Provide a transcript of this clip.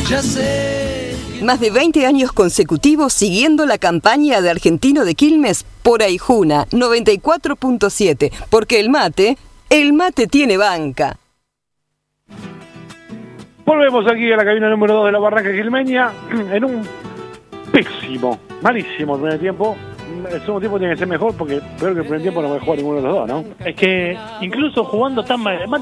Ya sé. Más de 20 años consecutivos siguiendo la campaña de Argentino de Quilmes por Aijuna 94.7, porque el mate tiene banca. Volvemos aquí a la cabina número 2 de la Barranca Quilmeña en un malísimo primer tiempo. El segundo tiempo tiene que ser mejor porque peor que el primer tiempo no va a jugar ninguno de los dos, ¿no? Es que incluso jugando tan mal,